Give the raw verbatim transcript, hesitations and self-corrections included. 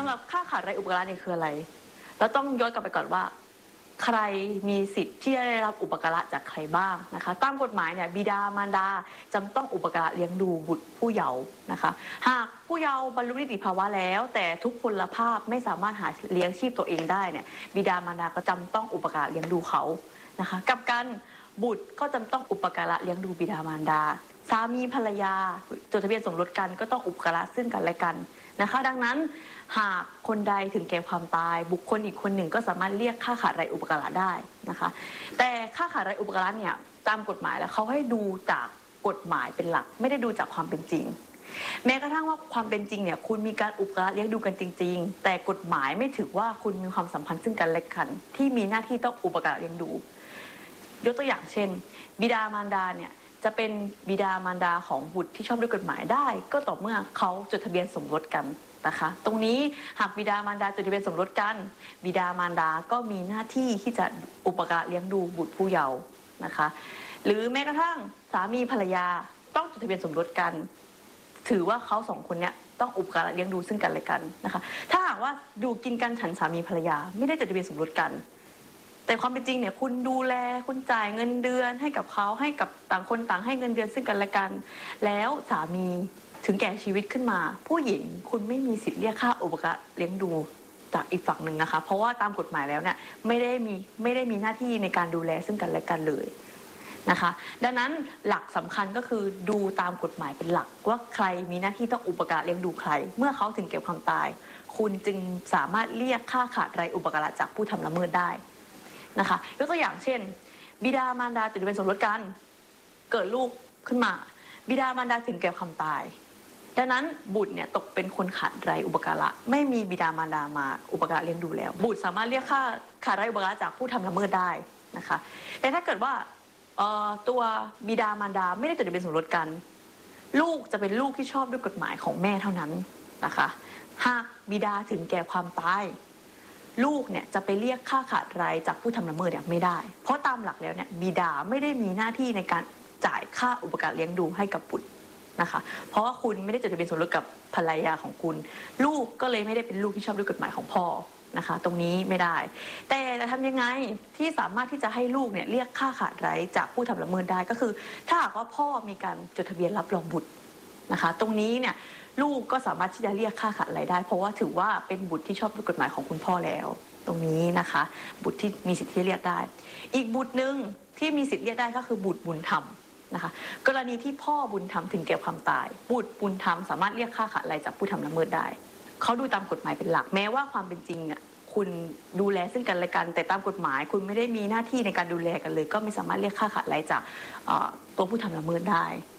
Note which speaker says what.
Speaker 1: หรับค่าขาดไร้อุปการะเนี่ยคืออะไรเราต้องย้อนกลับไปก่อนว่าใครมีสิทธิ์ที่จะได้รับอุปการะจากใครบ้างนะคะตามกฎหมายเนี่ยบิดามารดาจำต้องอุปการะเลี้ยงดูบุตรผู้เยาว์นะคะหากผู้เยาว์บรรลุนิติภาวะแล้วแต่ทุกพลภาพไม่สามารถหาเลี้ยงชีพตัวเองได้เนี่ยบิดามารดาก็จำต้องอุปการะเลี้ยงดูเขานะคะกับการบุตรก็จำต้องอุปการะเลี้ยงดูบิดามารดาสามีภรรยาจดทะเบียนสมรสกันก็ต้องอุปการะซึ่งกันและกันนะคะดังนั้นหากคนใดถึงแก่ความตายบุคคลอีกคนหนึ่งก็สามารถเรียกค่าขาดไร้อุปการะได้นะคะแต่ค่าขาดไร้อุปการะเนี่ยตามกฎหมายแล้วเขาให้ดูจากกฎหมายเป็นหลักไม่ได้ดูจากความเป็นจริงแม้กระทั่งว่าความเป็นจริงเนี่ยคุณมีการอุปการะเลี้ยงดูกันจริงๆแต่กฎหมายไม่ถือว่าคุณมีความสัมพันธ์ซึ่งกันและกันที่มีหน้าที่ต้องอุปการะเลี้ยงดูยกตัวอย่างเช่นบิดามารดาเนี่ยจะเป็นบิดามารดาของบุตรที่ชอบด้วยกฎหมายได้ก็ต่อเมื่อเขาจดทะเบียนสมรสกันนะคะตรงนี้หากบิดามารดาจดทะเบียนสมรสกันบิดามารดาก็มีหน้าที่ที่จะอุปการะเลี้ยงดูบุตรผู้เยาว์นะคะหรือแม้กระทั่งสามีภรรยาต้องจดทะเบียนสมรสกันถือว่าเขาสองคนเนี้ยต้องอุปการะเลี้ยงดูซึ่งกันและกันนะคะถ้าหากว่าดูกินกันฉันสามีภรรยาไม่ได้จดทะเบียนสมรสกันแต่ความเป็นจริงเนี่ยคุณดูแลคุณจ่ายเงินเดือนให้กับเขาให้กับต่างคนต่างให้เงินเดือนซึ่งกันและกันแล้วสามีถึงแก่ชีวิตขึ้นมาผู้หญิงคุณไม่มีสิทธิ์เรียกค่าอุปการะเลี้ยงดูจากอีกฝั่งหนึ่งนะคะเพราะว่าตามกฎหมายแล้วเนี่ยไม่ได้มีไม่ได้มีหน้าที่ในการดูแลซึ่งกันและกันเลยนะคะดังนั้นหลักสำคัญก็คือดูตามกฎหมายเป็นหลักว่าใครมีหน้าที่ต้องอุปการะเลี้ยงดูใครเมื่อเขาถึงแก่ความตายคุณจึงสามารถเรียกค่าขาดไร้อุปการะจากผู้ทำละเมิดได้นะคะยกตัวอย่างเช่นบิดามารดาจดทะเบียนสมรสกันเกิดลูกขึ้นมาบิดามารดาถึงแก่ความตายดังนั้นบุตรเนี่ยตกเป็นคนขาดไร้อุปการะไม่มีบิดามารดามาอุปการะเลี้ยงดูแล้วบุตรสามารถเรียกค่าขาดไร้อุปการะจากผู้ทำละเมิดได้นะคะแต่ถ้าเกิดว่าตัวบิดามารดาไม่ได้จดทะเบียนสมรสกันลูกจะเป็นลูกที่ชอบด้วยกฎหมายของแม่เท่านั้นนะคะหากบิดาถึงแก่ความตายลูกเนี่ยจะไปเรียกค่าขาดไร้จากผู้ทำละเมิดเนี่ยไม่ได้เพราะตามหลักแล้วเนี่ยบิดาไม่ได้มีหน้าที่ในการจ่ายค่าอุปการะเลี้ยงดูให้กับบุตรนะคะเพราะว่าคุณไม่ได้จดทะเบียนสมรสกับภรรยาของคุณลูกก็เลยไม่ได้เป็นลูกที่ชอบด้วยกฎหมายของพ่อนะคะตรงนี้ไม่ได้แต่จะทำยังไงที่สามารถที่จะให้ลูกเนี่ยเรียกค่าขาดไร้จากผู้ทำละเมิดได้ก็คือถ้าหากว่าพ่อมีการจดทะเบียนรับรองบุตรนะคะตรงนี้เนี่ยลูกก็สามารถที่จะเรียกค่าขาดรายได้เพราะว่าถือว่าเป็นบุตรที่ชอบด้วยกฎหมายของคุณพ่อแล้วตรงนี้นะคะบุตรที่มีสิทธิ์ที่เรียกได้อีกบุตรหนึ่งที่มีสิทธิ์เรียกได้ก็คือบุตรบุญธรรมนะคะกรณีที่พ่อบุญธรรมถึงแก่ความตายบุตรบุญธรรมสามารถเรียกค่าขาดรายจากผู้ทำละเมิดได้เขาดูตามกฎหมายเป็นหลักแม้ว่าความเป็นจริงเนี่ยคุณดูแลซึ่งกันและกันแต่ตามกฎหมายคุณไม่ได้มีหน้าที่ในการดูแลกันเลยก็ไม่สามารถเรียกค่าขาดรายจากตัวผู้ทำละเมิดได้